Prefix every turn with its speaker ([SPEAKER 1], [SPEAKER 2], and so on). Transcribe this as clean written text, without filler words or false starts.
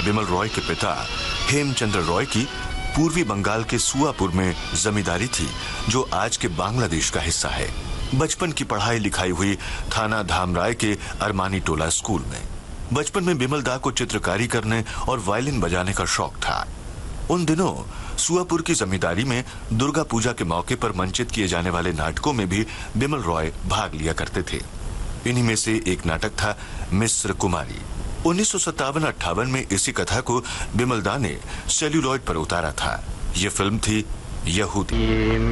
[SPEAKER 1] बिमल रॉय के पिता हेमचंद्र रॉय की पूर्वी बंगाल के सुआपुर में जमींदारी थी, जो आज के बांग्लादेश का हिस्सा है। बचपन की पढ़ाई लिखाई हुई थाना धामराय के अरमानी टोला स्कूल में। बचपन में बिमल दा को चित्रकारी करने और वायलिन बजाने का शौक था। उन दिनों सुआपुर की जमींदारी में दुर्गा पूजा के मौके पर मंचित किए जाने वाले नाटकों में भी बिमल रॉय भाग लिया करते थे। इन्हीं में से एक नाटक था मिस्र कुमारी। 1957-58 में इसी कथा को बिमल दा ने सेल्यूलॉइड पर उतारा था। यह फिल्म थी यहूदी।